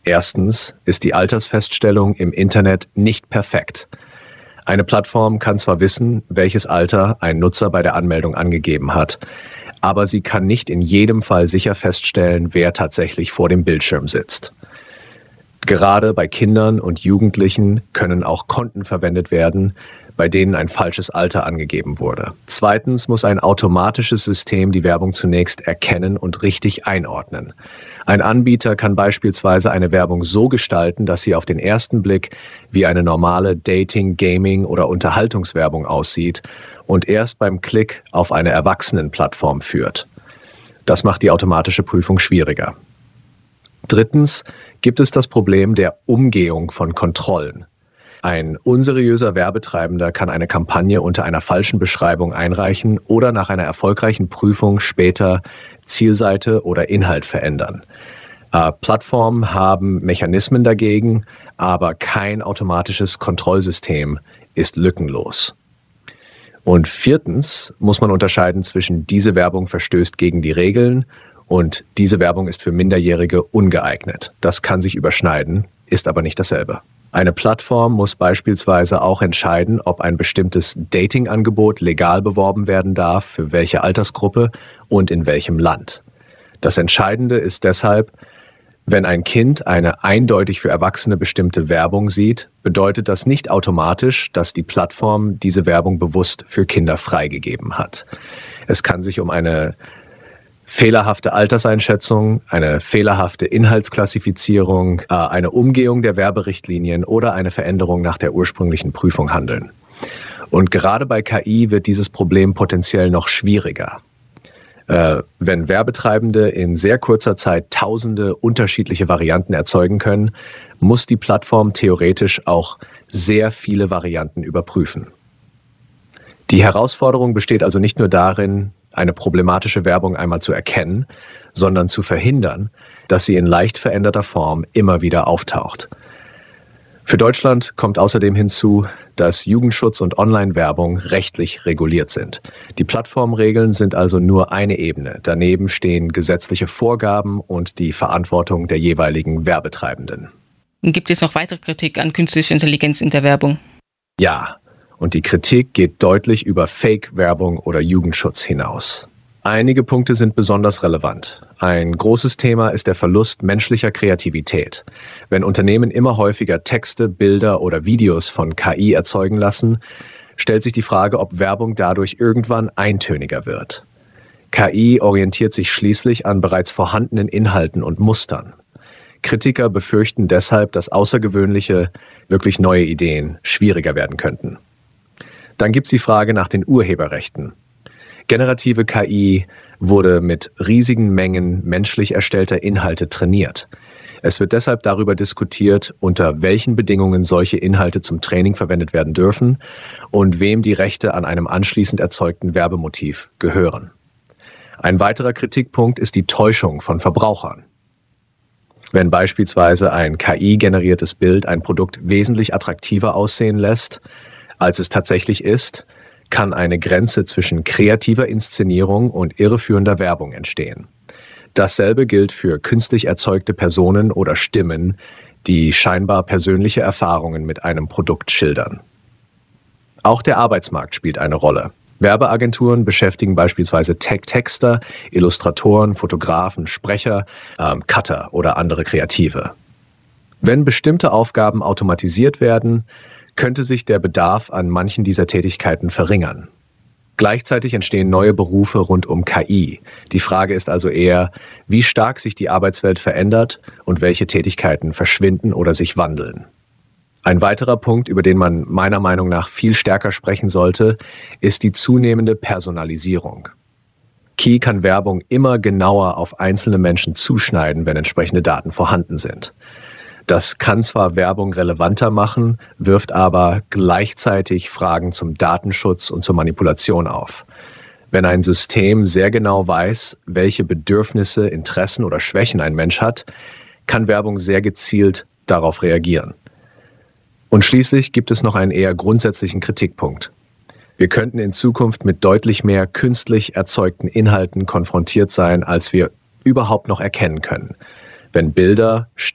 Erstens ist die Altersfeststellung im Internet nicht perfekt. Eine Plattform kann zwar wissen, welches Alter ein Nutzer bei der Anmeldung angegeben hat, aber sie kann nicht in jedem Fall sicher feststellen, wer tatsächlich vor dem Bildschirm sitzt. Gerade bei Kindern und Jugendlichen können auch Konten verwendet werden, bei denen ein falsches Alter angegeben wurde. Zweitens muss ein automatisches System die Werbung zunächst erkennen und richtig einordnen. Ein Anbieter kann beispielsweise eine Werbung so gestalten, dass sie auf den ersten Blick wie eine normale Dating-, Gaming- oder Unterhaltungswerbung aussieht und erst beim Klick auf eine Erwachsenenplattform führt. Das macht die automatische Prüfung schwieriger. Drittens gibt es das Problem der Umgehung von Kontrollen. Ein unseriöser Werbetreibender kann eine Kampagne unter einer falschen Beschreibung einreichen oder nach einer erfolgreichen Prüfung später Zielseite oder Inhalt verändern. Plattformen haben Mechanismen dagegen, aber kein automatisches Kontrollsystem ist lückenlos. Und viertens muss man unterscheiden zwischen diese Werbung verstößt gegen die Regeln und diese Werbung ist für Minderjährige ungeeignet. Das kann sich überschneiden, ist aber nicht dasselbe. Eine Plattform muss beispielsweise auch entscheiden, ob ein bestimmtes Dating-Angebot legal beworben werden darf, für welche Altersgruppe und in welchem Land. Das Entscheidende ist deshalb, wenn ein Kind eine eindeutig für Erwachsene bestimmte Werbung sieht, bedeutet das nicht automatisch, dass die Plattform diese Werbung bewusst für Kinder freigegeben hat. Es kann sich um eine fehlerhafte Alterseinschätzung, eine fehlerhafte Inhaltsklassifizierung, eine Umgehung der Werberichtlinien oder eine Veränderung nach der ursprünglichen Prüfung handeln. Und gerade bei KI wird dieses Problem potenziell noch schwieriger. Wenn Werbetreibende in sehr kurzer Zeit tausende unterschiedliche Varianten erzeugen können, muss die Plattform theoretisch auch sehr viele Varianten überprüfen. Die Herausforderung besteht also nicht nur darin, eine problematische Werbung einmal zu erkennen, sondern zu verhindern, dass sie in leicht veränderter Form immer wieder auftaucht. Für Deutschland kommt außerdem hinzu, dass Jugendschutz und Online-Werbung rechtlich reguliert sind. Die Plattformregeln sind also nur eine Ebene. Daneben stehen gesetzliche Vorgaben und die Verantwortung der jeweiligen Werbetreibenden. Gibt es noch weitere Kritik an künstlicher Intelligenz in der Werbung? Ja. Und die Kritik geht deutlich über Fake-Werbung oder Jugendschutz hinaus. Einige Punkte sind besonders relevant. Ein großes Thema ist der Verlust menschlicher Kreativität. Wenn Unternehmen immer häufiger Texte, Bilder oder Videos von KI erzeugen lassen, stellt sich die Frage, ob Werbung dadurch irgendwann eintöniger wird. KI orientiert sich schließlich an bereits vorhandenen Inhalten und Mustern. Kritiker befürchten deshalb, dass außergewöhnliche, wirklich neue Ideen schwieriger werden könnten. Dann gibt es die Frage nach den Urheberrechten. Generative KI wurde mit riesigen Mengen menschlich erstellter Inhalte trainiert. Es wird deshalb darüber diskutiert, unter welchen Bedingungen solche Inhalte zum Training verwendet werden dürfen und wem die Rechte an einem anschließend erzeugten Werbemotiv gehören. Ein weiterer Kritikpunkt ist die Täuschung von Verbrauchern. Wenn beispielsweise ein KI-generiertes Bild ein Produkt wesentlich attraktiver aussehen lässt, als es tatsächlich ist, kann eine Grenze zwischen kreativer Inszenierung und irreführender Werbung entstehen. Dasselbe gilt für künstlich erzeugte Personen oder Stimmen, die scheinbar persönliche Erfahrungen mit einem Produkt schildern. Auch der Arbeitsmarkt spielt eine Rolle. Werbeagenturen beschäftigen beispielsweise Texter, Illustratoren, Fotografen, Sprecher, Cutter oder andere Kreative. Wenn bestimmte Aufgaben automatisiert werden, könnte sich der Bedarf an manchen dieser Tätigkeiten verringern. Gleichzeitig entstehen neue Berufe rund um KI. Die Frage ist also eher, wie stark sich die Arbeitswelt verändert und welche Tätigkeiten verschwinden oder sich wandeln. Ein weiterer Punkt, über den man meiner Meinung nach viel stärker sprechen sollte, ist die zunehmende Personalisierung. KI kann Werbung immer genauer auf einzelne Menschen zuschneiden, wenn entsprechende Daten vorhanden sind. Das kann zwar Werbung relevanter machen, wirft aber gleichzeitig Fragen zum Datenschutz und zur Manipulation auf. Wenn ein System sehr genau weiß, welche Bedürfnisse, Interessen oder Schwächen ein Mensch hat, kann Werbung sehr gezielt darauf reagieren. Und schließlich gibt es noch einen eher grundsätzlichen Kritikpunkt. Wir könnten in Zukunft mit deutlich mehr künstlich erzeugten Inhalten konfrontiert sein, als wir überhaupt noch erkennen können. Wenn Bilder,